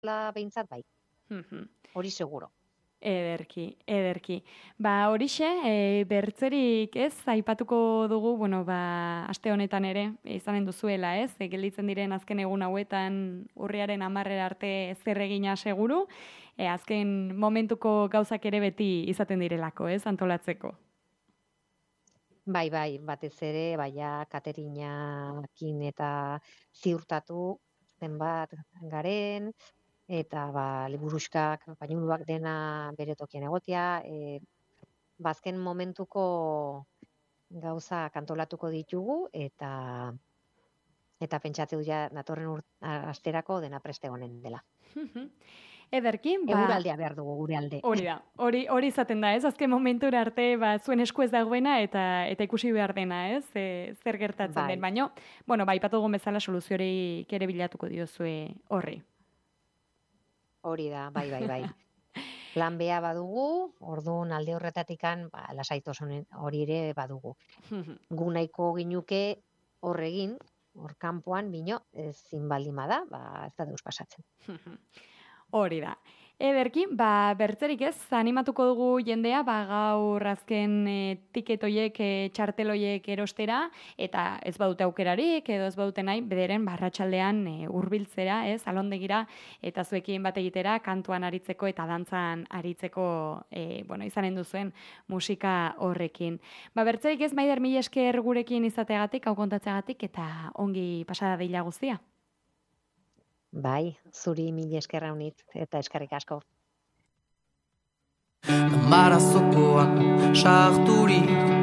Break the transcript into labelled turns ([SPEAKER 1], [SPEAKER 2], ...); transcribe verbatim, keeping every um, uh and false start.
[SPEAKER 1] behintzat bai. Hori seguro.
[SPEAKER 2] Ederki, ederki. Ba, horixe, e, bertzerik ez, aipatuko dugu, bueno, ba, aste honetan ere, izanen duzuela, ez? E, gelditzen diren azken egun hauetan urriaren hamarrera arte zer egina seguru, e, azken momentuko gauzak ere beti izaten direlako, ez, antolatzeko.
[SPEAKER 1] Bai, bai, batez ere, baia Katerinakin eta ziurtatu zenbat garen, eta ba, liburuxkak, pañuluak dena bere tokian egotea, e, bazken momentuko gauza kantolatuko ditugu, eta eta pentsatze du ja datorren ur, asterako dena preste honen dela.
[SPEAKER 2] Ederkin, ba...
[SPEAKER 1] Eguraldea behar dugu gure alde.
[SPEAKER 2] Hori da, hori hori izaten da, ez? Azken momentura arte, ba, zuen esku ez dagoena eta eta ikusi behar dena, ez? E, zer gertatzen
[SPEAKER 1] bai.
[SPEAKER 2] den, baino, bueno, ba, aipatu dugun bezala soluziorik ere bilatuko diozue horri.
[SPEAKER 1] Hori da, bai, bai, bai. Plan bea badugu, orduan alde horretatikan, ba, lasaitosun hori ere badugu. Gu nahiko ginuke horregin, hor kanpoan, bino, ezin baldima da, ba, ez da deus pasatzen.
[SPEAKER 2] Hori da. Ederki, ba, bertzerik ez, animatuko dugu jendea, ba, gaur azken e, tiketoiek, e, txarteloiek erostera, eta ez badute aukerarik, edo ez badute nahi, bederen, barratxaldean e, urbiltzera, ez, alondegira, eta zuekin bat egitera, kantuan aritzeko eta dantzan aritzeko, e, bueno, izanen duzuen musika horrekin. Ba, bertzerik ez, Maider, mila esker gurekin izateagatik, hau kontatzeagatik, eta ongi pasada dila guztia.
[SPEAKER 1] Bai, zuri mila eskerra unit, eta eskerrik asko.
[SPEAKER 3] Marazokoan sarturik